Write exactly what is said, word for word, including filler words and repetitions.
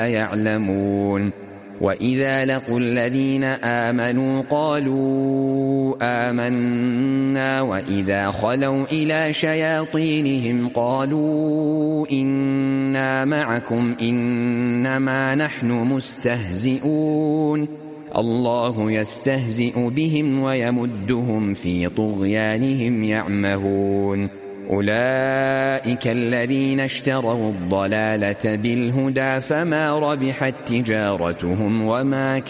يعلمون وإذا لقوا الذين آمنوا قالوا آمنا وإذا خلوا إلى شياطينهم قالوا إنا معكم إنما نحن مستهزئون الله يستهزئ بهم ويمدهم في طغيانهم يعمهون أولئك الذين اشتروا الضلالة بالهدى فما ربحت تجارتهم وما